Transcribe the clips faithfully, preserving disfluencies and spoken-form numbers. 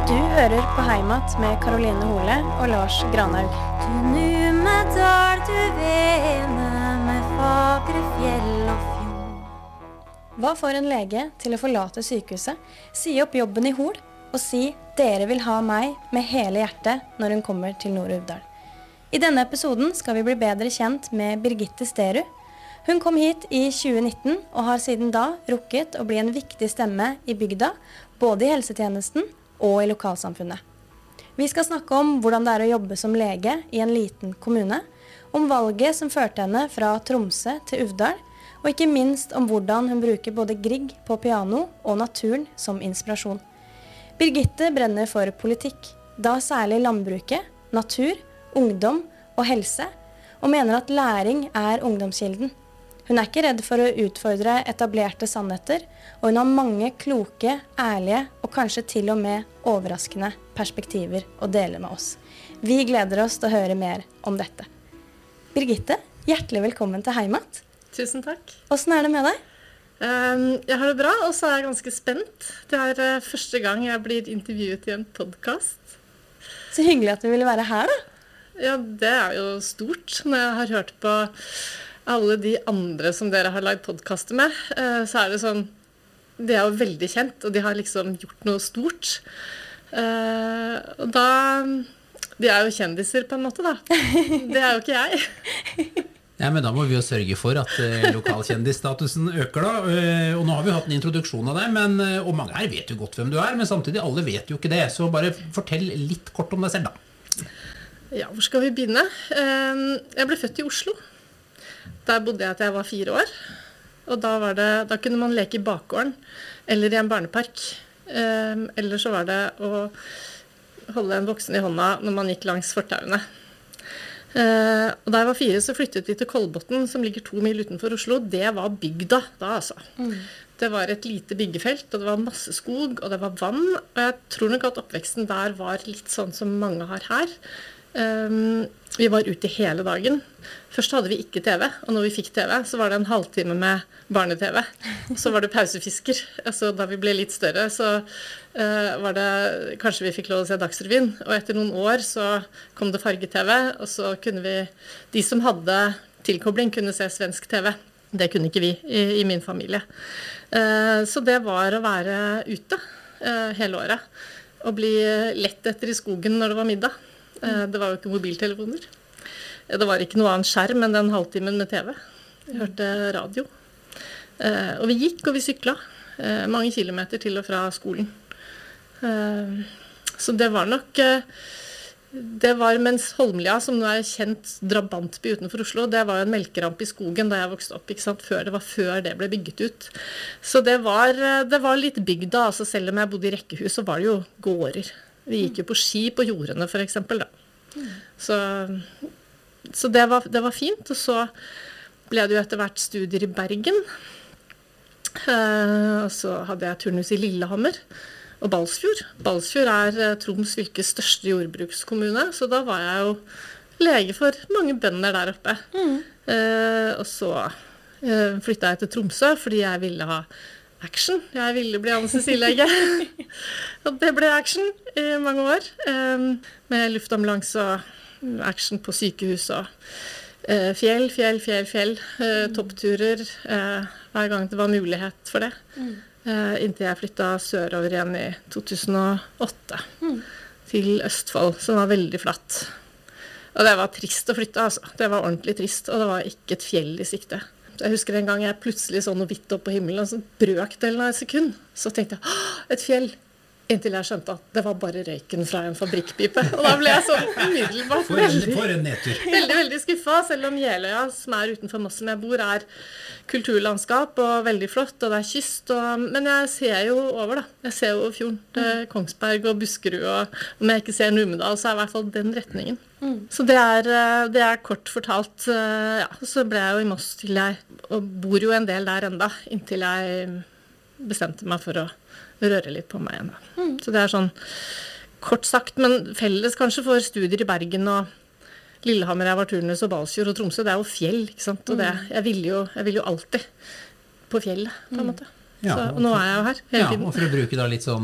Du hører på Heimat med Caroline Hole og Lars Granhaug. Du Numedal, du vene med fagre fjell og fjord. Hva får en lege til å forlate sykehuset, si opp jobben i Hol og si «Dere vil ha meg» med hele hjertet når hun kommer til Nord-Uvdal? I denne episoden skal vi bli bedre kjent med Birgitte Sterud. Hun kom hit i tjue nitten og har siden da rukket å bli en viktig stemme i bygda, både i helsetjenesten og i lokalsamfunnet. Vi skal snakke om hvordan det er å jobbe som lege i en liten kommune, om valget som førte henne fra Tromsø til Uvdal, og ikke minst om hvordan hun bruker både Grieg på piano og naturen som inspirasjon. Birgitte brenner for politikk, da særlig landbruket, natur, ungdom og helse, og mener at læring er ungdomskilden. Hun er ikke redd for å utfordre etablerte sannheter, og hun har mange kloke, ærlige og kanskje til og med overraskende perspektiver å dele med oss. Vi gleder oss til å høre mer om dette. Birgitte, hjertelig velkommen til Heimat. Tusen takk. Hvordan er det med deg? Um, jeg har det bra, og så er jeg ganske spent. Det er uh, første gang jeg blir intervjuet i en podcast. Så hyggelig at du ville være her da. Ja, det er jo stort. Når jeg har hørt på alle de andre som dere har lagd podcaster med, uh, så er det sånn, de er jo veldig kjent, og de har liksom gjort noe stort. Uh, og da, de er jo kjendiser på en måte da. Det er jo ikke jeg. Ja, men da må vi jo sørge for at uh, lokalkjendisstatusen øker da, uh, og nå har vi hatt en introduksjon av deg, men, uh, og mange her vet jo godt hvem du er, men samtidig alle vet jo ikke det, så bare fortell litt kort om deg selv da. Ja, hvor skal vi begynne? Uh, jeg ble født i Oslo. Der bodde jeg til jeg var fire år, og da, var det, da kunne man leke i bakgården, eller i en barnepark, uh, eller så var det å holde en voksen i hånda når man gikk langs fortauene. Uh, og da jeg var fire så flyttet vi til Kolbotn, som ligger to mil utenfor Oslo. Det var bygda da altså. Mm. Det var et lite byggefelt, og det var masse skog, og det var vann. Og jeg tror nok at oppveksten der var litt sånn som mange har her. Um, vi var ute hele dagen. Først hadde vi ikke T V, og når vi fikk T V så var det en halvtime med barne-T V. Så var det pausefisker. Altså, da vi ble litt større så uh, var det, kanskje vi fikk lov å se Dagsrevyen, og etter noen år så kom det farge-T V, og så kunne vi, de som hadde tilkobling kunne se svensk T V. Det kunne ikke vi i, i min familie. Uh, så det var å være ute uh, hele året, og bli lett etter i skogen når det var middag. Det var jo ikke mobiltelefoner. Det var ikke noe annen skjerm enn den halvtimen med T V. Jeg hørte radio. Og vi gikk og vi syklet mange kilometer til og fra skolen. Så det var nok, det var mens Holmlia, som nå er kjent drabantby utenfor Oslo, det var jo en melkeramp i skogen da jeg vokste opp, ikke sant? Før det var før det ble bygget ut. Så det var, det var litt bygda, altså selv om jeg bodde i rekkehus, så var det jo gårder. Vi gikk jo på ski på jordene, for eksempel, da. Mm. Så, så det, var, det var fint, og så ble det jo etter hvert studier i Bergen. Eh, og så hadde jeg turnus i Lillehammer og Balsfjord. Balsfjord er eh, Troms fylkes største jordbrukskommune, så da var jeg jo lege for mange bønder der oppe. Mm. Eh, og så eh, flyttet jeg til Tromsø, fordi jeg ville ha action. Jeg ville bli anestesilege. Og det ble action i mange år. Um, med luftambulanse og action på sykehus og uh, fjell, fjell, fjell, fjell. Uh, mm. Toppturer. Uh, hver gang det var mulighet for det. Mm. Uh, inntil jeg flyttet sørover igjen i to tusen og åtte. Mm. Til Østfold, som var veldig flatt. Og det var trist å flytte, altså. Det var ordentlig trist, og det var ikke et fjell i sikte. Jeg husker en gang jeg plutselig så noe hvitt opp på himmelen, og så brøkdelen av et sekund. Så tenkte jeg, et fjell! Inntil jeg skjønte at det var bare røyken fra en fabrikkpipe. Og da ble jeg så umiddelbart for en, for en nedtur. Veldig, veldig skuffet, selv om Jeløya, som er utenfor Moss som jeg bor, er kulturlandskap og veldig flott, og det er kyst. Og, men jeg ser jo over da. Jeg ser jo over fjorden til Kongsberg og Buskerud, og om jeg ikke ser Numedal, så er i hvert fall den retningen. Mm. Så det er, det er kort fortalt, ja, så ble jeg jo i Moss til jeg, og bor jo en del der enda, inntil jeg bestemte meg for å røre litt på meg igjen. Mm. Så det er sånn kort sagt, men felles kanskje for studier i Bergen og Lillehammer, jeg var turnus og Balsfjord og Tromsø, det er jo fjell, ikke sant? Og det, jeg vil jo, jeg vil jo alltid på fjellet, på en måte. Ja, så, og nå er jeg jo her hele ja, tiden. Og for å bruke da litt sånn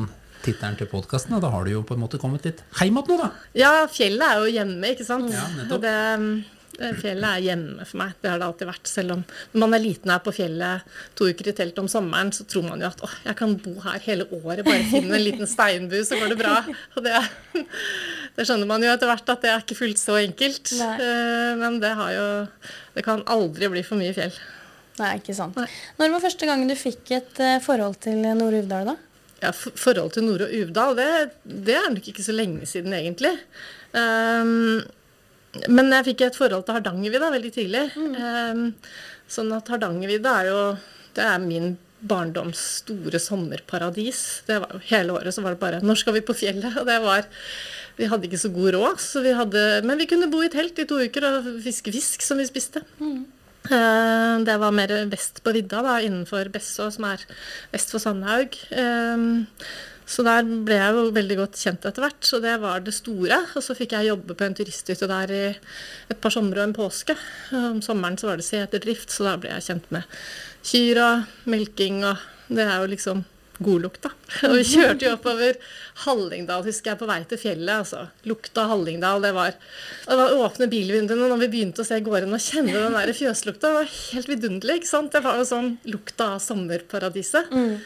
tittelen til podcasten, og da har du jo på en måte kommet litt heimat nå da. Ja, fjellet er jo hjemme, ikke sant? Ja, nettopp. Og det, fjellet er hjemme for meg, det har det alltid vært. Selv om når man er liten her på fjellet to uker i telt om sommeren, så tror man jo at åh, jeg kan bo her hele året, bare finne en liten steinbu, så går det bra. Og det, det skjønner man jo etter hvert at det er ikke fullt så enkelt. Nei. Men det har jo, det kan aldri bli for mye fjell. Nei, ikke sant. Nei. Når var første gangen du fikk et eh, forhold til Nord-Uvdal da? Ja, for- forhold til Nord- og Uvdal, det, det er nok ikke så lenge siden egentlig. Um, men jeg fikk et forhold til Hardangervidda veldig tidlig. Um, sånn at Hardangervidda er jo, det er min barndoms store sommerparadis. Det var jo hele året så var det bare, når skal vi på fjellet? Og det var, vi hadde ikke så god råd, så vi hadde, men vi kunne bo i telt i to uker og fiske fisk som vi spiste. Uh, det var mer vest på vidda da, innenfor Besså, som er vest for Sandhaug. Um, så der ble jeg jo veldig godt kjent etter hvert, så det var det store. Og så fikk jeg jobbe på en turisthytte der i et par sommer og en påske. Om sommeren så var det seterdrift, så da ble jeg kjent med kyr og melking, og det er jo liksom god lukt da. Og vi kjørte jo oppover Hallingdal, husker jeg, på vei til fjellet, altså. Lukta Hallingdal, det var, det var åpne bilvinduene når vi begynte å se gården og kjenne den der fjøslukta. Det var helt vidunderlig, ikke sant? Det var jo sånn lukta av sommerparadiset. Mm.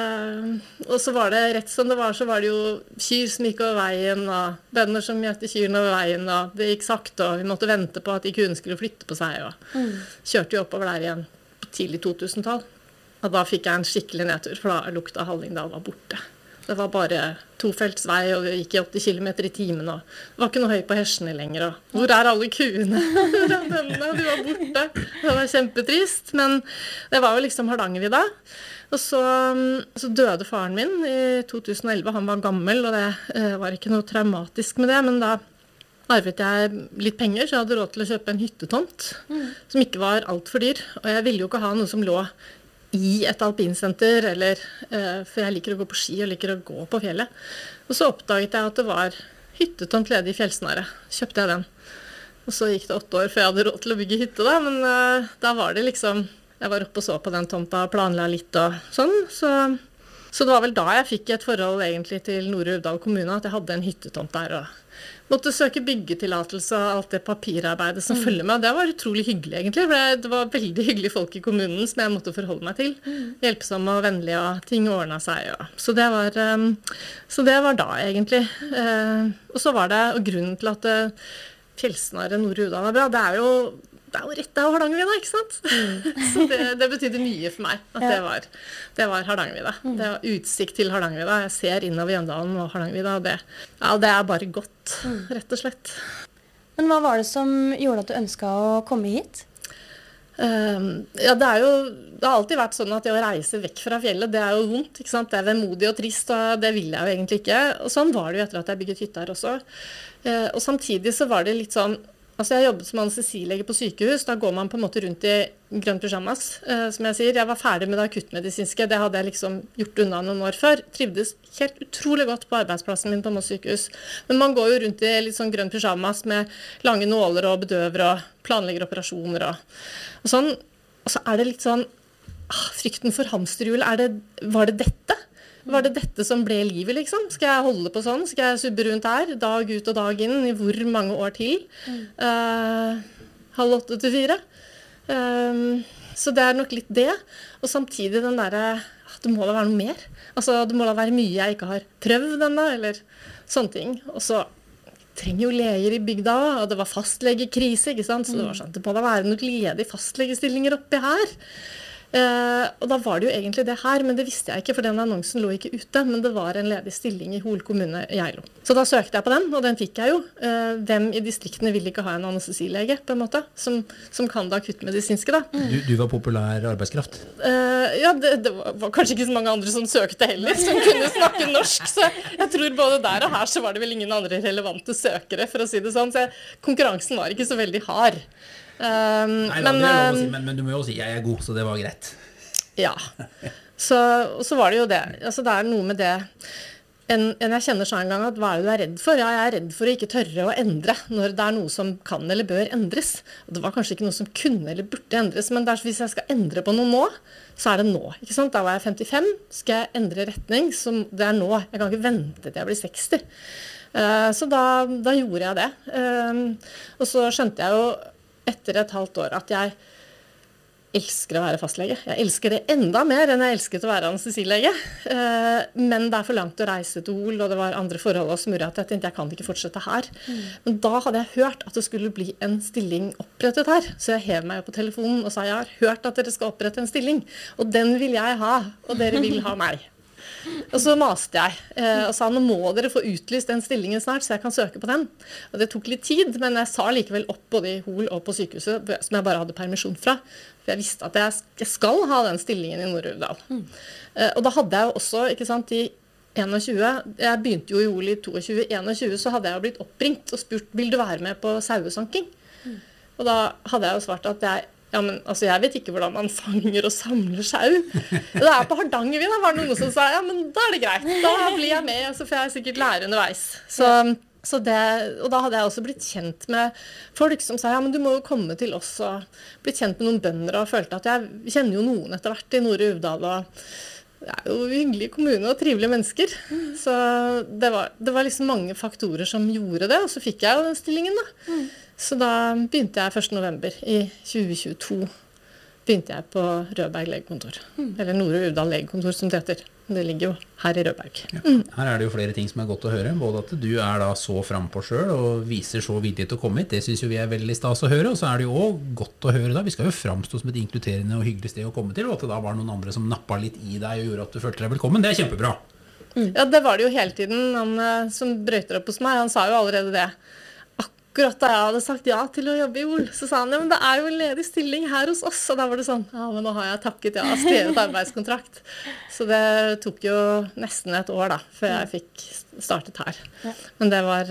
Uh, og så var det rett som det var, så var det jo kyr som gikk over veien, og bønder som mjøtte kyrene over veien, og det gikk sakte, og vi måtte vente på at de kuene skulle flytte på seg, og mm. kjørte jo oppover der igjen på tidlig to tusen-tall. Og da fikk jeg en skikkelig nedtur, for da lukta Hallingdal var borte. Det var bare tofeltsvei, og vi gikk i åtti kilometer i timen, og det var ikke noe høy på hersene lenger. Og hvor er alle kuene? De var borte. Det var kjempetrist, men det var jo liksom Hardangervidda. Og så, så døde faren min i to tusen og elleve. Han var gammel, og det eh, var ikke noe traumatisk med det, men da arvet jeg litt penger, så jeg hadde råd til å kjøpe en hyttetomt, mm. som ikke var alt for dyr. Og jeg ville jo ikke ha noe som lå i et alpinsenter, eller, uh, for jeg liker å gå på ski og liker å gå på fjellet. Og så oppdaget jeg at det var hyttetomt ledig i fjellsnæret. Kjøpte jeg den. Og så gikk det åtte år før jeg hadde råd til å bygge hytte da, men uh, da var det liksom, jeg var oppe og så på den tomta og planla litt og sånn, så, så det var vel da jeg fikk et forhold egentlig til Nord-Uvdal kommune, at jeg hadde en hyttetomt der, og måtte søke byggetillatelse og alt det papirarbeidet som mm. følger med. Det var utrolig hyggelig egentlig, for det var veldig hyggelige folk i kommunen som jeg måtte forholde meg til. Mm. Hjelpsomme og vennlige, og ting ordnet seg. Og. Så, det var, um, så det var da egentlig. Uh, og så var det, og grunnen til at uh, fjellsnare Nord-Uvdal er bra, det er jo det er jo rett der Hardangervidda, ikke sant? Mm. Så det, det betydde mye for meg at ja. det var, det var Hardangervidda. Mm. Det var utsikt til Hardangervidda. Jeg ser innover Jøndalen og Hardangervidda, og det, ja, det er bare godt, mm. rett og slett. Men hva var det som gjorde at du ønsket å komme hit? Um, ja, det er jo, det har alltid vært sånn at det å reise vekk fra fjellet, det er jo vondt, ikke sant? Det er vemodig og trist, og det vil jeg jo egentlig ikke. Og sånn var det jo etter at jeg bygget hytte her også. Uh, og samtidig så var det litt sånn, altså jeg jobbet som anestesilege på sykehus, da går man på en måte rundt i grønn pyjamas, eh, som jeg sier. Jeg var ferdig med det akuttmedisinske, det hadde jeg liksom gjort unna noen år før. Trivdes helt utrolig godt på arbeidsplassen min på Moss sykehus. Men man går jo rundt i litt sånn grønn pyjamas med lange nåler og bedøver og planlegger operasjoner og, og sånn. Og så er det litt sånn, ah, frykten for hamsterhjul, er det, var det dette? Var det dette som ble livet, liksom? Skal jeg holde på sånn? Skal jeg subbe rundt her, dag ut og dag inn, i hvor mange år til? Mm. Uh, halv åtte til fire. Um, så det er nok litt det. Og samtidig den derre, det må da være noe mer. Altså, det må da være mye jeg ikke har prøvd ennå, eller sånne ting. Og så trenger jo leger i bygda, og det var fastlegekrise, ikke sant? Så det var sånn, det må da være noen ledige fastlegestillinger oppi her. Uh, og da var det jo egentlig det her, men det visste jeg ikke, for den annonsen lå ikke ute, men det var en ledig stilling i Hol kommune i Geilo. Så da søkte jeg på den, og den fikk jeg jo. Uh, hvem i distriktene ville ikke ha en anestesilege, på en måte, som, som kan det akuttmedisinske da. Du, du var populær arbeidskraft? Uh, ja, det, det var kanskje ikke så mange andre som søkte heller, som kunne snakke norsk, så jeg tror både der og her så var det vel ingen andre relevante søkere, for å si det sånn, så jeg, konkurransen var ikke så veldig hard. Um, Nei, da, men, det er lov å si, men, men du må jo si jeg er god, så det var greit. Ja, så, så var det jo det. Altså, det er noe med det. enn en jeg kjenner så en gang at hva er det du er redd for? Ja, jeg er redd for å ikke tørre å endre når det er noe som kan eller bør endres. Og det var kanskje ikke noe som kunne eller burde endres, men der, hvis jeg skal endre på noe nå, så er det nå. Ikke sant? Da var jeg femtifem, skal jeg endre retning, så det er nå. Jeg kan ikke vente til jeg blir seksti. Uh, så da, da gjorde jeg det. Uh, og så skjønte jeg jo etter et halvt år at jeg elsker å være fastlege. Jeg elsker det enda mer enn jeg elsket å være anestesilege. Men det er for langt å reise til Hol, og det var andre forhold som gjorde at jeg tenkte jeg kan ikke fortsette her. Mm. Men da hadde jeg hørt at det skulle bli en stilling opprettet her. Så jeg hev meg på telefonen og sa jeg har hørt at dere skal opprette en stilling, og den vil jeg ha, og dere vil ha meg. Og så maste jeg eh, og sa nå må dere få utlyst den stillingen snart, så jeg kan søke på den. Og det tok litt tid, men jeg sa likevel opp både i Hol og på sykehuset, som jeg bare hadde permisjon fra. For jeg visste at jeg, jeg skal ha den stillingen i Nord-Uvdal. Mm. Eh, og da hadde jeg jo også, ikke sant, i tjueen, jeg begynte jo i Hol i tjueto, i tjueen så hadde jeg jo blitt oppringt og spurt, vil du være med på sauesanking? Mm. Og da hadde jeg jo svart at jeg Ja, men altså, jeg vet ikke hvordan man fanger og samler sau. Det er på Hardangervidda, da var det noen som sa, ja, men da er det greit. Da blir jeg med, så får jeg sikkert lære underveis. Så, så det, og da hadde jeg også blitt kjent med folk som sa, ja, men du må jo komme til oss, og blitt kjent med noen bønder, og følte at jeg kjenner jo noen etter hvert i Nord-Uvdal, og det er jo hyggelig kommune og trivelige mennesker. Så det var, det var liksom mange faktorer som gjorde det, og så fikk jeg jo den stillingen da. Så da begynte jeg første november i tjue tjueto, begynte jeg på Rødberg legekontor. Mm. Eller Nord-Uvdal legekontor som det heter. Det ligger jo her i Rødberg. Ja. Mm. Her er det jo flere ting som er godt å høre. Både at du er da så frempå selv og viser så vilje til å komme hit. Det synes jo vi er veldig stas å høre. Og så er det jo også godt å høre da. Vi skal jo fremstå som et inkluderende og hyggelig sted å komme til. Og at det da var noen andre som nappet litt i deg og gjorde at du følte deg velkommen. Det er kjempebra. Mm. Ja, det var det jo hele tiden. Han som brøyter opp hos meg, han sa jo allerede det. Akkurat da jeg hadde sagt ja til å jobbe i Hol, så sa han, ja, men det er jo en ledig stilling her hos oss. Og da var det sånn, ja, men nå har jeg takket ja, skrevet arbeidskontrakt. Så det tok jo nesten et år da, før jeg fikk startet her. Ja. Men det var,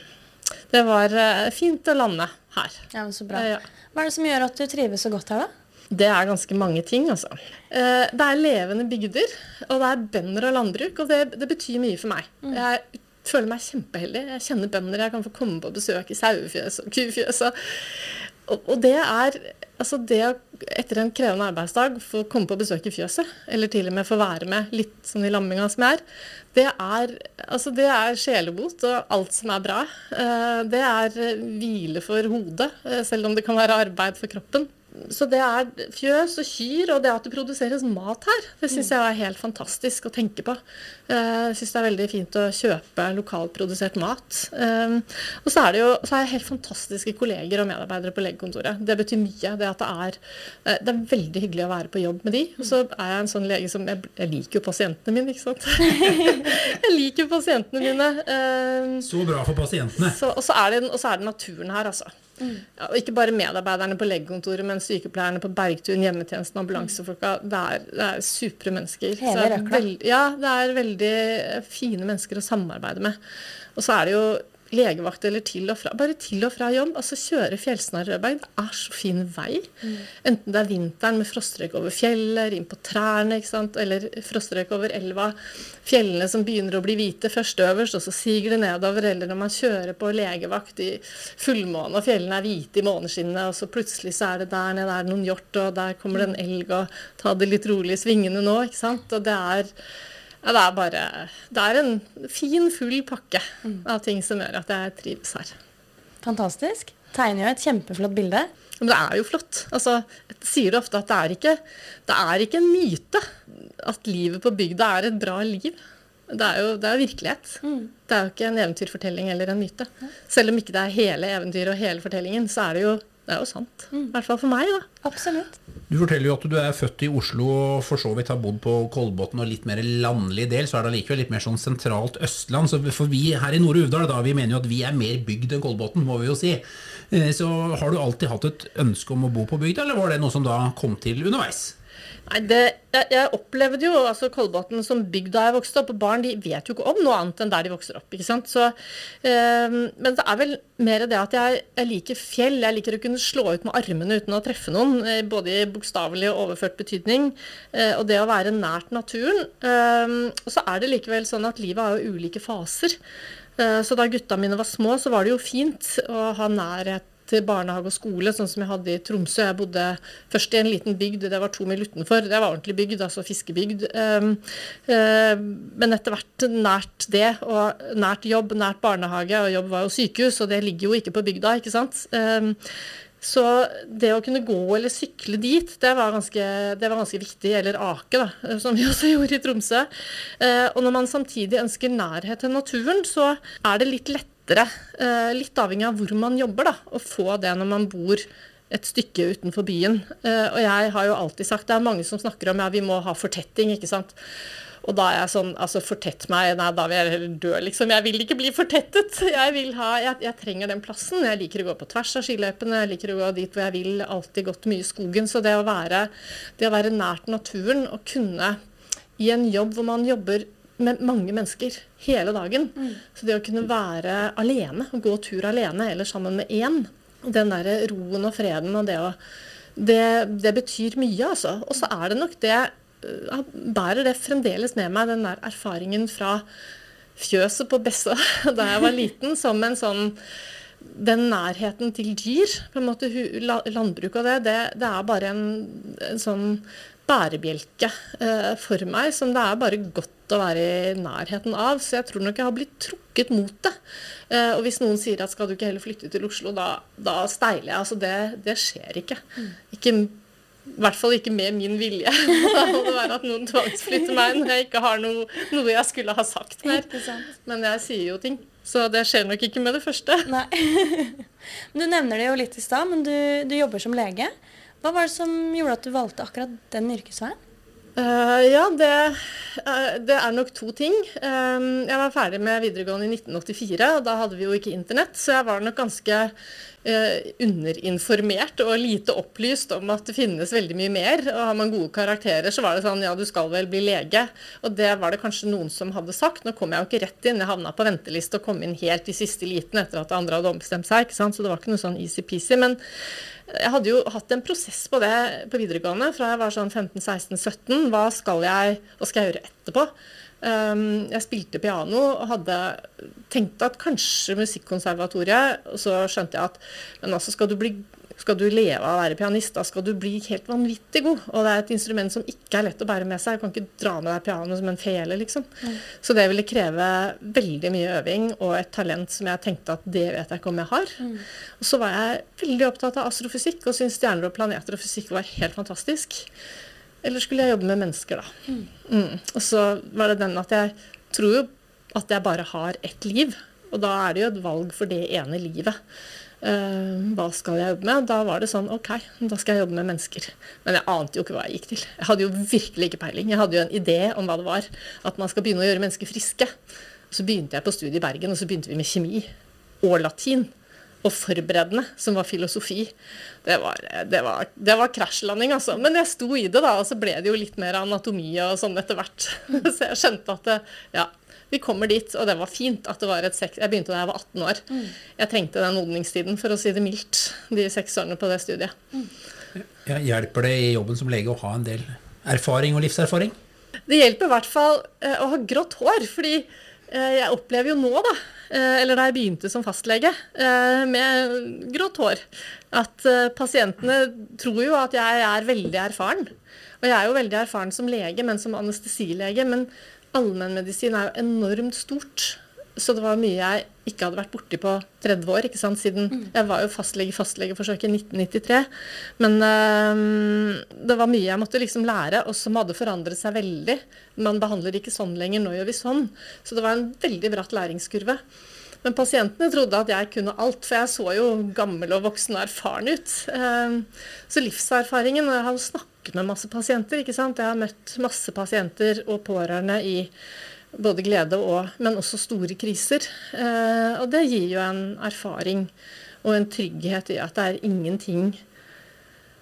det var fint å lande her. Ja, men så bra. Ja. Hva er det som gjør at du trives så godt her da? Det er ganske mange ting, altså. Det er levende bygder, og det er bønder og landbruk, og det, det betyr mye for meg. Mm. Jeg er føler meg kjempeheldig. Jeg kjenner bønder, jeg kan få komme på besøk i sauefjøs og kufjøs. Og, og det er, altså det etter en krevende arbeidsdag, få komme på besøk i fjøset, eller til og med få være med litt sånn i lamminga som jeg er, det er, altså det er sjelebot og alt som er bra. Det er hvile for hodet, selv om det kan være arbeid for kroppen. Så det er fjøs og kyr, og det at det produseres mat her, det synes jeg er helt fantastisk å tenke på. Jeg synes det er veldig fint å kjøpe lokalprodusert mat. Og så er det jo så er jeg helt fantastiske kolleger og medarbeidere på legekontoret. Det betyr mye, det at det er, det er veldig hyggelig å være på jobb med de. Og så er jeg en sånn lege som, jeg, jeg liker jo pasientene mine, ikke sant? Jeg liker jo pasientene mine. Så bra for pasientene. Så, og, så er det, og så er det naturen her, altså. Mm. Ja, og ikke bare medarbeiderne på legekontoret, men sykepleierne på Bergtun, hjemmetjenesten, ambulansefolka. Det er, det er supre mennesker. Hele røkla. Ja, det er veldig fine mennesker å samarbeide med. Og så er det jo legevakt eller til og fra, bare til og fra jobb, altså kjøre Fjellsnarrødberg, det er så fin vei. Mm. Enten det er vinteren med frostrøyk over fjellet, inn på trærne, ikke sant? Eller frostrøyk over elva, fjellene som begynner å bli hvite først øverst, og så siger det nedover, eller når man kjører på legevakt i fullmåne, og fjellene er hvite i måneskinnet, og så plutselig så er det der nede, der er noen hjort, og der kommer det en elg, og ta det litt rolig i svingene nå, ikke sant? Og det er Ja, det er bare, det er en fin, full pakke av ting som gjør at jeg trives her. Fantastisk. Tegner jo et kjempeflott bilde. Men det er jo flott. Altså, jeg sier ofte at det er ikke, det er ikke en myte at livet på bygda er et bra liv. Det er jo det er virkelighet. Mm. Det er jo ikke en eventyrfortelling eller en myte. Selv om ikke det er hele eventyret og hele fortellingen, så er det jo Det er jo sant, mm. I hvert fall for meg da. Absolutt. Du forteller jo at du er født i Oslo og for så vidt har bodd på Kolbotn og litt mer landlig del, så er det likevel litt mer sånn sentralt Østland, så for vi her i Nord-Uvdal da, vi mener jo at vi er mer bygd enn Kolbotn, må vi jo si. Så har du alltid hatt et ønske om å bo på bygd, eller var det noe som da kom til underveis? Nei, det, jeg, jeg opplevde jo altså Kolbotn som bygd da jeg vokste opp, og barn de vet jo ikke om noe annet enn der de vokser opp, ikke sant? Så, eh, men det er vel mer det at jeg, jeg liker fjell, jeg liker å kunne slå ut med armene uten å treffe noen, eh, både i bokstavelig og overført betydning, eh, og det å være nært naturen. Eh, og så er det likevel sånn at livet har jo ulike faser. Eh, så da gutta mine var små, så var det jo fint å ha nærhet til barnehage og skole, sånn som jeg hadde i Tromsø. Jeg bodde først i en liten bygd, det var to mil utenfor. Det var ordentlig bygd, altså fiskebygd. Um, uh, men etter hvert nært det, og nært jobb, nært barnehage, og jobb var jo sykehus, og det ligger jo ikke på bygda, ikke sant? Um, så det å kunne gå eller sykle dit, det var ganske, det var ganske viktig, eller ake da, som vi også gjorde i Tromsø. Uh, og når man samtidig ønsker nærhet til naturen, så er det litt lett litt avhengig av hvor man jobber da, og få det når man bor et stykke utenfor byen. Og jeg har jo alltid sagt, det er mange som snakker om, ja, vi må ha fortetting, ikke sant? Og da er jeg sånn, altså fortett meg, nei, da vil jeg heller dø, liksom. Jeg vil ikke bli fortettet. Jeg vil ha, jeg, jeg trenger den plassen. Jeg liker å gå på tvers av skiløypene, jeg liker å gå dit hvor jeg vil, alltid gått mye i skogen. Så det å være, det å være nært naturen, og kunne i en jobb hvor man jobber med mange mennesker hele dagen. Mm. Så det å kunne være alene, og gå tur alene, eller sammen med en, den der roen og freden, og det, å, det, det betyr mye, altså. Og så er det nok det, jeg bærer det fremdeles med meg, den der erfaringen fra fjøset på Bessa, da jeg var liten, som en sånn, den nærheten til dyr, på en måte landbruk og det, det, det er bare en, en sånn bærebjelke eh, for meg, som det er bare godt å være i nærheten av, så jeg tror nok jeg har blitt trukket mot det. Eh, og hvis noen sier at skal du ikke heller flytte til Oslo, da, da steiler jeg, altså det, det skjer ikke. Mm. Ikke. I hvert fall ikke med min vilje. Da må det være at noen tvangsflytter meg når jeg ikke har noe, noe jeg skulle ha sagt mer. Men jeg sier jo ting, så det skjer nok ikke med det første. Nei. Du nevner det jo litt i stad, men du, du jobber som lege. Hva var det som gjorde at du valgte akkurat den yrkesveien? Uh, ja, det, uh, det er nok to ting. Um, jeg var ferdig med videregående i nitten åttifire, og da hadde vi jo ikke internett, så jeg var nok ganske uh, underinformert og lite opplyst om at det finnes veldig mye mer. Og har man gode karakterer, så var det sånn, ja, du skal vel bli lege. Og det var det kanskje noen som hadde sagt. Nå kom jeg jo ikke rett inn, jeg havna på venteliste og kom inn helt i siste liten etter at det andre hadde ombestemt seg, ikke sant? Så det var ikke noe sånn easy peasy, men jeg hadde jo hatt en prosess på det på videregående fra jeg var sånn femten, seksten, sytten. Hva skal jeg, hva skal jeg gjøre etterpå? Um, jeg spilte piano og hadde tenkt at kanskje musikkonservatoriet, og så skjønte jeg at, men altså skal du bli, skal du leve av å være pianist, da skal du bli helt vanvittig god. Og det er et instrument som ikke er lett å bære med seg. Du kan ikke dra med deg piano som en fele, liksom. Mm. Så det ville kreve veldig mye øving og et talent som jeg tenkte at det vet jeg ikke om jeg har. Mm. Og så var jeg veldig opptatt av astrofysikk og syntes stjerner og planeter og fysikk var helt fantastisk. Eller skulle jeg jobbe med mennesker, da. Mm. Mm. Og så var det den at jeg tror jo at jeg bare har ett liv, og da er det jo et valg for det ene livet. Uh, hva skal jeg jobbe med? Da var det sånn, ok, da skal jeg jobbe med mennesker. Men jeg ante jo ikke hva jeg gikk til. Jeg hadde jo virkelig ikke peiling. Jeg hadde jo en idé om hva det var, at man skal begynne å gjøre mennesker friske. Og så begynte jeg på studiet i Bergen, og så begynte vi med kjemi og latin. Og forberedende, som var filosofi. Det var, det var, det var krasjlanding, altså. Men jeg sto i det da, og så ble det jo litt mer anatomi og sånn etter hvert. Så jeg skjønte at det, ja, vi kommer dit, og det var fint at det var et seks... Jeg begynte da jeg var atten år. Mm. Jeg trengte den modningstiden, for å si det mildt, de seks årene på det studiet. Mm. Ja, hjelper det i jobben som lege å ha en del erfaring og livserfaring? Det hjelper i hvert fall eh, å ha grått hår, fordi eh, jeg opplever jo nå da, eh, eller da jeg begynte som fastlege, eh, med grått hår, at eh, pasientene tror jo at jeg er veldig erfaren. Og jeg er jo veldig erfaren som lege, men som anestesilege, men allmennmedisin er jo enormt stort, så det var mye jeg ikke hadde vært borti på tretti år, ikke sant, siden mm. jeg var jo fastlege, fastlegeforsøk i nitten nittitre, men øh, det var mye jeg måtte liksom lære, og som hadde forandret seg veldig. Man behandler ikke sånn lenger, nå gjør vi sånn, så det var en veldig bratt læringskurve. Men pasientene trodde at jeg kunne alt, for jeg så jo gammel og voksen og erfaren ut. Så livserfaringen, og jeg har jo snakket med masse pasienter, ikke sant? Jeg har møtt masse pasienter og pårørende i både glede og, men også store kriser. Og det gir jo en erfaring og en trygghet i at det er ingenting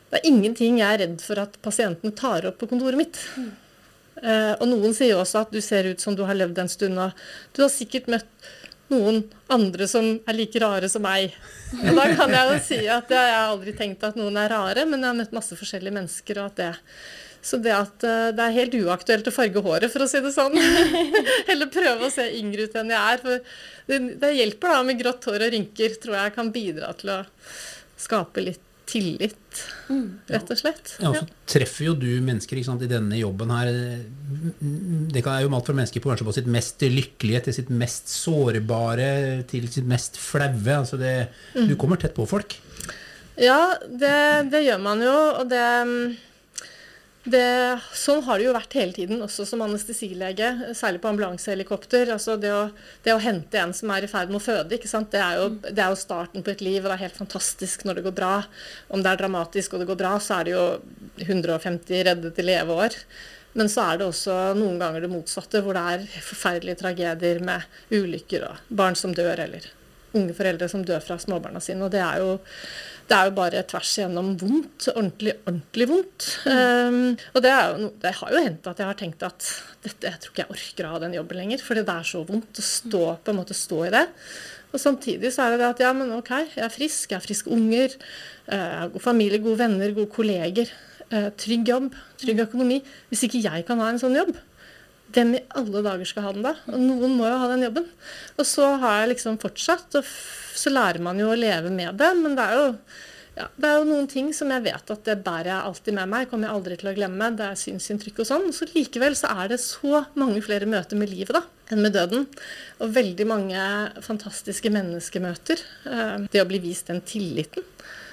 det er ingenting jeg er redd for at pasienten tar opp på kontoret mitt. Mm. Eh, og noen sier også at du ser ut som du har levd en stund, og du har sikkert møtt noen andre som er like rare som meg. Og da kan jeg jo si at jeg har aldri tenkt at noen er rare, men jeg har møtt masse forskjellige mennesker, og at det Så det at uh, det er helt uaktuelt å farge håret, for å si det sånn. Eller prøve å se yngre ut enn jeg er. For det, det hjelper da med grått hår og rynker, tror jeg kan bidra til å skape litt tillit, mm. rett og slett. Ja, og så treffer jo du mennesker, ikke sant, i denne jobben her. Det kan jo alt fra mennesker på, kanskje på sitt mest lykkelige, til sitt mest sårbare, til sitt mest flaue. Altså det, mm. Du kommer tett på folk. Ja, det, det gjør man jo, og det... Det, sånn har det jo vært hele tiden, også som anestesilege, særlig på ambulansehelikopter. Altså det å, det å hente en som er i ferd med å føde, ikke sant? Det er, jo, det er jo starten på et liv, og det er helt fantastisk når det går bra. Om det er dramatisk og det går bra, så er det jo hundre og femti reddede leveår. Men så er det også noen ganger det motsatte, hvor det er forferdelige tragedier med ulykker og barn som dør, eller unge foreldre som dør fra småbarna sine. Og det er jo Det er jo bare tvers igjennom vondt, ordentlig, ordentlig vondt. Mm. Um, og det, er jo, det har jo hendt at jeg har tenkt at dette, jeg tror ikke jeg orker å ha den jobben lenger, fordi det er så vondt å stå, på en måte stå i det. Og samtidig så er det det at ja, men ok, jeg er frisk, jeg har friske unger, jeg har god familie, gode venner, gode kolleger, trygg jobb, trygg økonomi. Hvis ikke jeg kan ha en sånn jobb, hvem i alle dager skal ha den da? Og noen må jo ha den jobben. Og så har jeg liksom fortsatt, og så lærer man jo å leve med det, men det er jo, ja, det er jo noen ting som jeg vet at det bærer jeg alltid med meg, kommer jeg aldri til å glemme, det er synsinntrykk og sånn. Så likevel så er det så mange flere møter med livet da, enn med døden. Og veldig mange fantastiske menneskemøter. Det å bli vist den tilliten.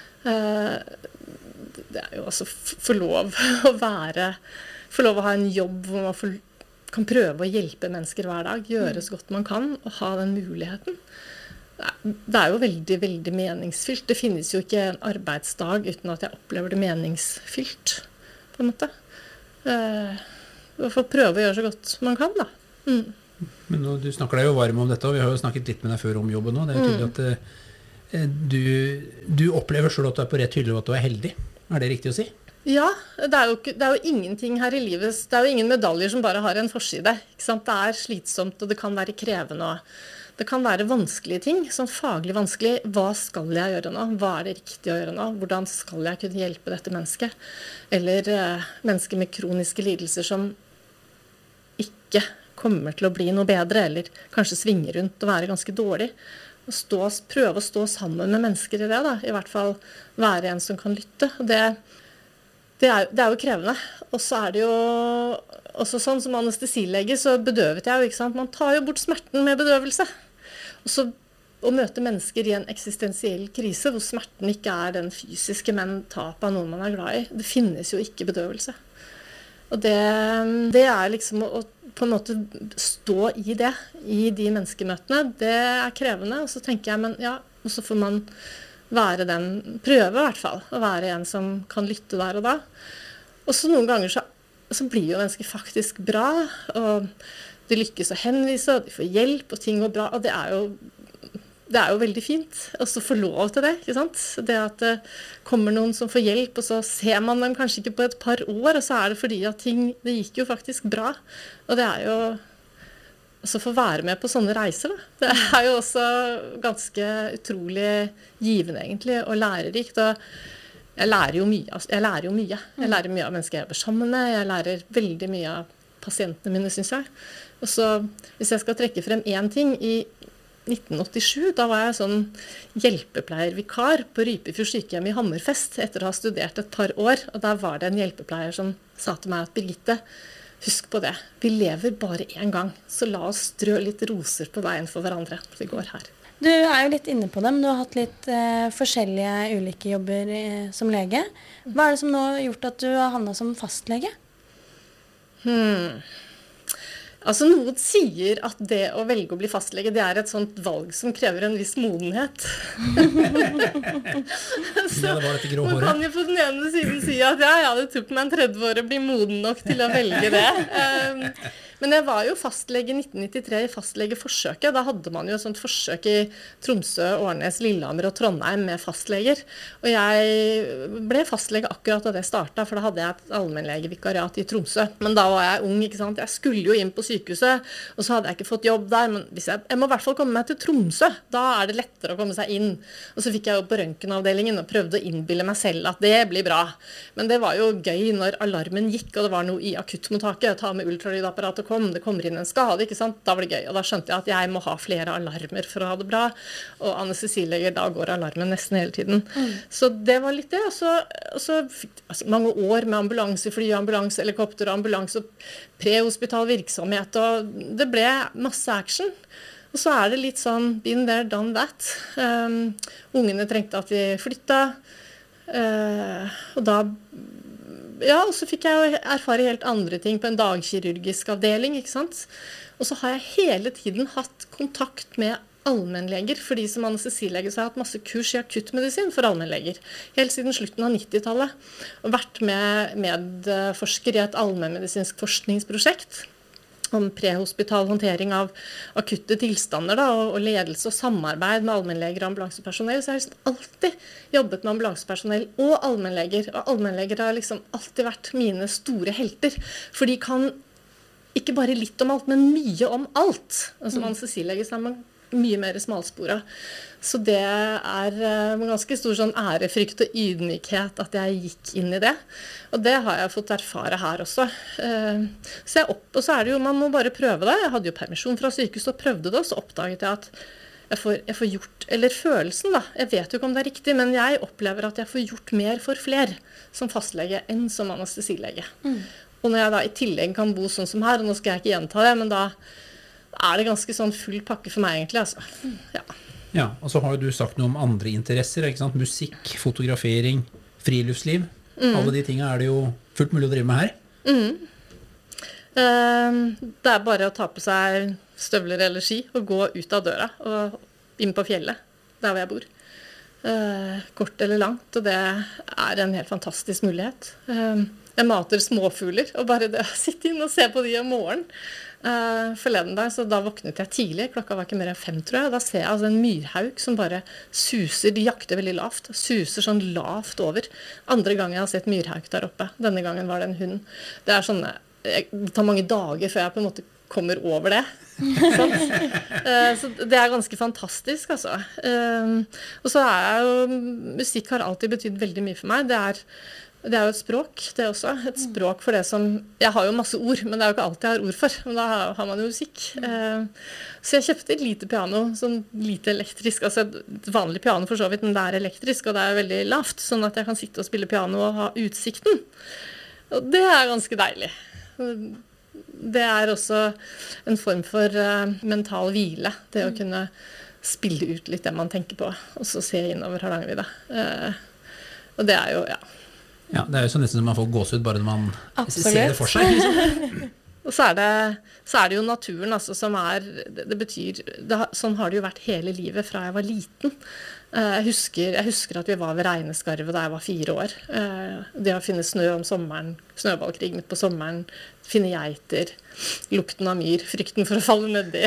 Det er jo altså få lov å være, få lov å ha en jobb hvor man får, kan prøve å hjelpe mennesker hver dag, gjøre så godt man kan, og ha den muligheten. Det er jo veldig, veldig meningsfylt. Det finnes jo ikke en arbeidsdag uten at jeg opplever det meningsfylt, på en måte. Uh, I hvert fall prøve å gjøre så godt man kan, da. Mm. Men nå, du snakker deg jo varm om dette, og vi har jo snakket litt med deg før om jobben nå. Det er jo tydelig at uh, du, du opplever selv at du er på rett hylle, og at du er heldig. Er det riktig å si? Ja, det er, jo, det er jo ingenting her i livet. Det er jo ingen medaljer som bare har en forside. Ikke sant? Det er slitsomt, og det kan være krevende, og det kan være vanskelige ting, sånn faglig vanskelig. Hva skal jeg gjøre nå? Hva er det riktig å gjøre nå? Hvordan skal jeg kunne hjelpe dette mennesket? Eller eh, mennesker med kroniske lidelser som ikke kommer til å bli noe bedre, eller kanskje svinger rundt og være ganske dårlig. Og stå, prøve å stå sammen med mennesker i det, da. I hvert fall være en som kan lytte. Og det, det, er, det er jo krevende. Og så er det jo også sånn som anestesilege, så bedøvet jeg jo, ikke sant? Man tar jo bort smerten med bedøvelse. Og så å møte mennesker i en eksistensiell krise, hvor smerten ikke er den fysiske, men tap av noen man er glad i. Det finnes jo ikke bedøvelse. Og det, det er liksom å, å på en måte stå i det, i de menneskemøtene. Det er krevende, og så tenker jeg, men ja, og så får man være den, prøve i hvert fall, å være en som kan lytte der og da. Og så noen ganger så, så blir jo mennesker faktisk bra, og de lykkes å henvise, og de får hjelp, og ting går bra, og det er jo, det er jo veldig fint å få lov til det, ikke sant? Det at det kommer noen som får hjelp, og så ser man dem kanskje ikke på et par år, og så er det fordi at ting, det gikk jo faktisk bra. Og det er jo, altså få være med på sånne reiser, da. Det er jo også ganske utrolig givende egentlig, og lærerikt, og jeg lærer jo mye, jeg lærer jo mye. Jeg lærer mye av mennesker jeg jobber sammen med, jeg lærer veldig mye av pasientene mine, synes jeg. Og så, hvis jeg skal trekke frem en ting, i nitten åttisju, da var jeg sånn hjelpepleiervikar på Rypefjord sykehjem i Hammerfest, etter å ha studert et par år, og der var det en hjelpepleier som sa til meg at Birgitte, husk på det, vi lever bare en gang, så la oss strø litt roser på veien for hverandre, for det går her. Du er jo litt inne på dem, du har hatt litt eh, forskjellige ulike jobber eh, som lege. Hva er det som nå har gjort at du har havnet som fastlege? Hmm... Altså, noen sier at det å velge å bli fastlege, det er et sånt valg som krever en viss modenhet. Så Ja, det var dette grå man håret. kan jo på den ene siden si at ja, ja, det tok meg en tredve år å bli moden nok til å velge det. Um, men jeg var jo fastlege i nitten nittitre i fastlegeforsøket. Da hadde man jo et sånt forsøk i Tromsø, Årnes, Lillehammer og Trondheim med fastleger. Og jeg ble fastlege akkurat da det startet, for da hadde jeg et allmennlegevikariat i Tromsø. Men da var jeg ung, ikke sant? Jeg skulle jo inn på sykehuset, og så hadde jeg ikke fått jobb der. Men hvis jeg, jeg må i hvert fall komme meg til Tromsø, da er det lettere å komme seg inn. Og så fikk jeg jo på røntgenavdelingen og prøvde å innbille meg selv at det blir bra. Men det var jo gøy når alarmen gikk, og det var noe i akuttmottaket. Ta med ultralydapparatet og kom, det kommer inn en skade, ikke sant? Da var det gøy. Og da skjønte jeg at jeg må ha flere alarmer for å ha det bra. Og anestesileger, da går alarmen nesten hele tiden. Mm. Så det var litt det. Og så, og så fikk altså, mange år med ambulansefly, ambulansehelikopter, ambulanse og prehospital virksomhet, og det ble masse action. Og så er det litt sånn, been there, done that. Um, ungene trengte at vi flytta, uh, og da ja, og så fikk jeg jo erfare helt andre ting på en dagkirurgisk avdeling, ikke sant? Og så har jeg hele tiden hatt kontakt med allmennleger, fordi som anestesilege så har jeg hatt masse kurs i akuttmedisin for allmennleger, helt siden slutten av nittitallet, og vært med medforsker i et allmennmedisinsk forskningsprosjekt om prehospital håndtering av akutte tilstander da, og, og ledelse og samarbeid med allmennleger og ambulansepersonell. Så jeg har liksom alltid jobbet med ambulansepersonell og allmennleger. Og allmennleger har liksom alltid vært mine store helter. For de kan ikke bare litt om alt, men mye om alt. Og som anestesilege så er man mye mer smalspora. Så det er en ganske stor sånn ærefrykt og ydmykhet at jeg gikk inn i det. Og det har jeg fått erfare her også. Så jeg opp, og så er det jo, man må bare prøve det. Jeg hadde jo permisjon fra sykehuset og prøvde det, og så oppdaget jeg at jeg får, jeg får gjort, eller følelsen da, jeg vet jo ikke om det er riktig, men jeg opplever at jeg får gjort mer for flere som fastlege enn som anestesilege. Mm. Og når jeg da i tillegg kan bo sånn som her, og nå skal jeg ikke gjenta det, men da er det ganske sånn full pakke for meg egentlig, altså. Ja. Ja, og så har jo du sagt noe om andre interesser, ikke sant? Musikk, fotografering, friluftsliv. Mm. Alle de tingene er det jo fullt mulig å drive med her. Mm. Uh, det er bare å ta på seg støvler eller ski og gå ut av døra og inn på fjellet, der hvor jeg bor. Uh, kort eller langt, og det er en helt fantastisk mulighet. Uh, jeg mater småfugler, og bare det å sitte inn og se på de om morgenen. Uh, forleden der, så da våknet jeg tidlig, klokka var ikke mer enn fem, tror jeg. Da ser jeg altså en myrhauk som bare suser, de jakter veldig lavt, suser sånn lavt over. Andre gang jeg har sett myrhauk der oppe, denne gangen var det en hund. Det er sånne, det tar mange dager før jeg på en måte kommer over det. uh, så det er ganske fantastisk, altså. Uh, og så er jeg jo, musikk har alltid betydd veldig mye for meg. Det er Det er jo et språk, det også. Et språk for det som jeg har jo masse ord, men det er jo ikke alt jeg har ord for. Men da har man jo musikk. Så jeg kjøpte et lite piano, sånn lite elektrisk. Altså et vanlig piano for så vidt, men det er elektrisk, og det er veldig lavt. Sånn at jeg kan sitte og spille piano og ha utsikten. Og det er ganske deilig. Det er også en form for mental hvile. Det å kunne spille ut litt det man tenker på, og så se innover Hardangervidda. Og det er jo, ja. Ja, det er jo så nesten som man får gåsehud bare når man Absolutt. ser det for seg. Liksom. Og så er, det, så er det jo naturen, altså, som er, det, det betyr, det, sånn har det jo vært hele livet fra jeg var liten. Jeg husker, jeg husker at vi var ved Reineskarvet da jeg var fire år. Det å finne snø om sommeren, snøballkrig midt på sommeren, finne geiter, lukten av myr, frykten for å falle nedi.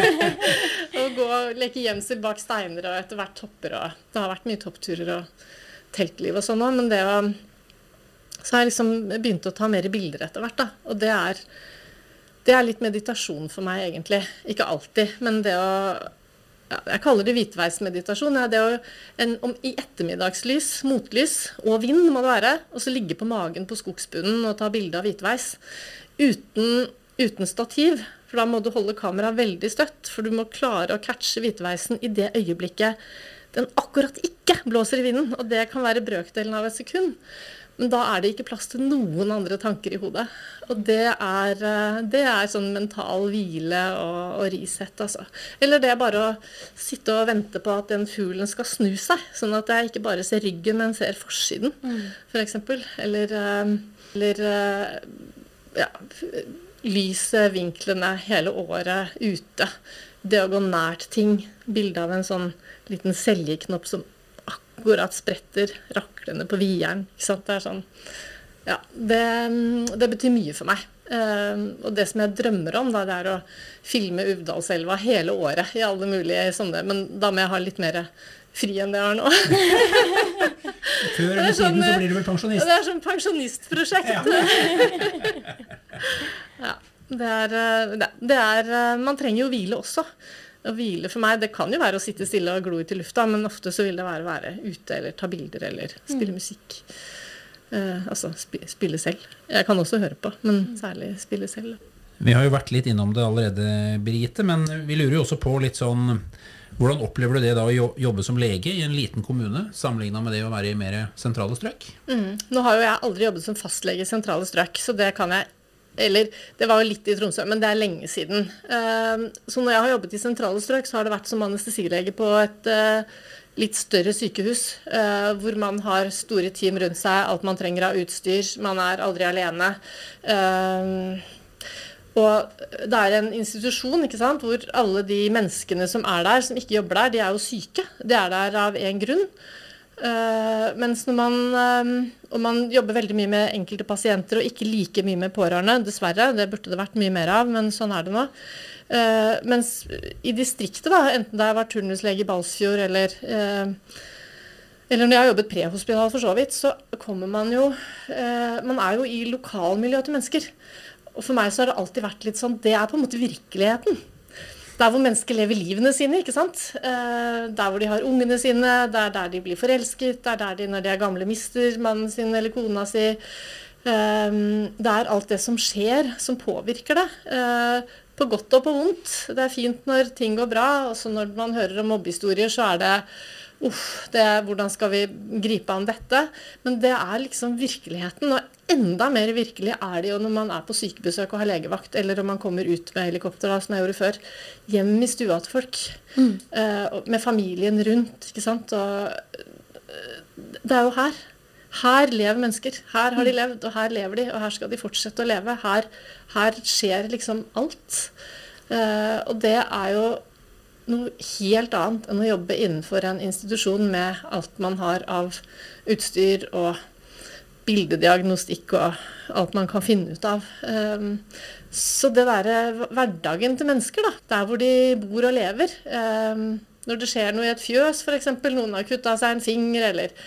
Og gå og leke gjemsel bak steiner og etter hvert topper. Og det har vært mye toppturer og teltliv og sånn, men det å så har jeg liksom begynt å ta mer bilder etter hvert da, og det er, det er litt meditasjon for meg egentlig, ikke alltid, men det å, ja, jeg kaller det hvitveismeditasjon, ja, det å, en, om, i ettermiddagslys, motlys og vind må det være, og så ligge på magen på skogsbunnen og ta bilde av hvitveis, uten, uten stativ, for da må du holde kameraet veldig støtt, for du må klare å catche hvitveisen i det øyeblikket den akkurat ikke blåser i vinden, og det kan være brøkdelen av et sekund. Men da er det ikke plass til noen andre tanker i hodet. Og det er, det er sånn mental hvile og, og reset, altså. Eller det er bare å sitte og vente på at den fuglen skal snu seg, sånn at jeg ikke bare ser ryggen, men ser forsiden, mm. for eksempel. Eller, eller ja, lyset, vinklene, hele året ute. Det å gå nært ting. Bildet av en sånn liten seljeknopp som akkurat spretter raklende på vieren. Ikke sant? Det er sånn, ja, det, det betyr mye for meg. Uh, og det som jeg drømmer om, da, det er å filme Uvdalselva hele året i alle mulige sånne, men da må jeg ha litt mer fri enn det jeg har nå. Før eller siden så blir du vel pensjonist. Det er sånn pensjonistprosjekt. Ja. Ja, det er, det, det er, man trenger jo hvile også. Å hvile for meg, det kan jo være å sitte stille og glo ut i lufta, men ofte så vil det være å være ute eller ta bilder eller spille musikk. Uh, altså sp- spille selv. Jeg kan også høre på, men særlig spille selv. Vi har jo vært litt innom det allerede, Birgitte, men vi lurer jo også på litt sånn, hvordan opplever du det da å jobbe som lege i en liten kommune, sammenlignet med det å være i mer sentrale strøk? Mm. Nå har jo jeg aldri jobbet som fastlege i sentrale strøk, så det kan jeg, eller det var jo litt i Tromsø, men det er lenge siden. Uh, så når jeg har jobbet i sentrale strøk, så har det vært som anestesilege på et uh, litt større sykehus, uh, hvor man har store team rundt seg, alt man trenger av utstyr, man er aldri alene. Uh, og det er en institusjon, ikke sant, hvor alle de menneskene som er der, som ikke jobber der, de er jo syke. De er der av en grunn. Uh, mens når man, uh, og man jobber veldig mye med enkelte pasienter, og ikke like mye med pårørende, dessverre, det burde det vært mye mer av, men sånn er det nå. Uh, mens i distriktet da, enten det har vært turnuslege i Balsfjord eller, uh, eller når jeg har jobbet prehospital for så vidt, så kommer man jo, uh, man er jo i lokalmiljøet til mennesker. Og for meg så har det alltid vært litt sånn, det er på en måte virkeligheten. Der hvor mennesker lever livene sine, ikke sant? Uh, der hvor de har ungene sine, der, der de blir forelsket, der, der de når de er gamle mister mannen sin eller kona si. Uh, det er alt det som skjer, som påvirker det. Uh, På godt og på vondt. Det er fint når ting går bra, og så når man hører om mobbehistorier, så er det, uff, det er, hvordan skal vi gripe an dette? Men det er liksom virkeligheten, og enda mer virkelig er det jo når man er på sykebesøk og har legevakt, eller om man kommer ut med helikopter, da, som jeg gjorde før, hjem i stua til folk, mm. uh, med familien rundt, ikke sant? Og uh, det er jo her. Her lever mennesker, her har de levd, og her lever de, og her skal de fortsette å leve. Her, her skjer liksom alt. Uh, og det er jo noe helt annet enn å jobbe innenfor en institusjon med alt man har av utstyr og bildediagnostikk og alt man kan finne ut av. Um, så det der hverdagen til mennesker, da, der hvor de bor og lever, um, når det skjer noe i et fjøs, for eksempel, noen har kuttet seg en finger, eller